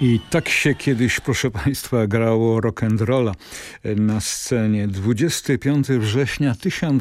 I tak się kiedyś, proszę Państwa, grało rock'n'rolla na scenie. 25 września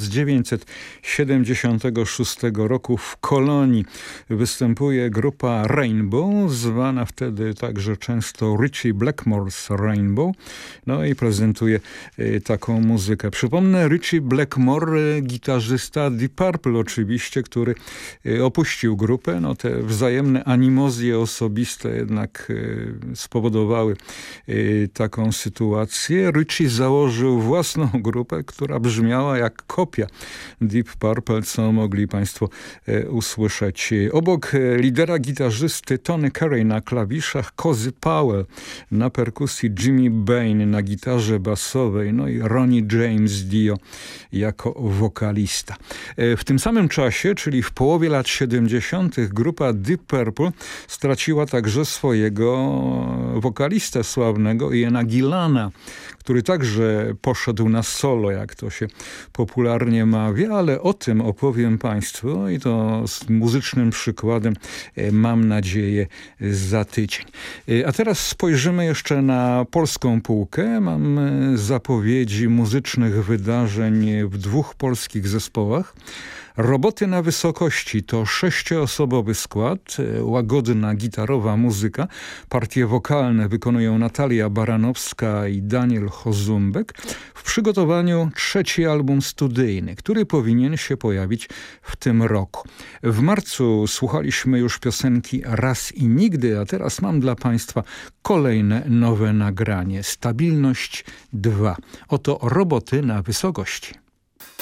1976 roku w Kolonii występuje grupa Rainbow, zwana wtedy także często Ritchie Blackmore's Rainbow, no i prezentuje taką muzykę. Przypomnę, Ritchie Blackmore, gitarzysta Deep Purple oczywiście, który opuścił grupę. No te wzajemne animozje osobiste jednak spowodowały taką sytuację. Ritchie założył własną grupę, która brzmiała jak kopia Deep Purple, co mogli Państwo usłyszeć. Obok lidera gitarzysty Tony Carey na klawiszach, Cozy Powell na perkusji, Jimmy Bain na gitarze basowej, no i Ronnie James Dio jako wokalista. W tym samym czasie, czyli w połowie lat 70., grupa Deep Purple straciła także swojego wokalistę sławnego Iana Gillana, który także poszedł na solo, jak to się popularnie mawia, ale o tym opowiem Państwu i to z muzycznym przykładem, mam nadzieję, za tydzień. A teraz spojrzymy jeszcze na polską półkę. Mam zapowiedzi muzycznych wydarzeń w dwóch polskich zespołach. Roboty na wysokości to 6-osobowy skład, łagodna gitarowa muzyka. Partie wokalne wykonują Natalia Baranowska i Daniel Chozumbek. W przygotowaniu 3. album studyjny, który powinien się pojawić w tym roku. W marcu słuchaliśmy już piosenki Raz i Nigdy, a teraz mam dla Państwa kolejne nowe nagranie. Stabilność 2. Oto Roboty na wysokości.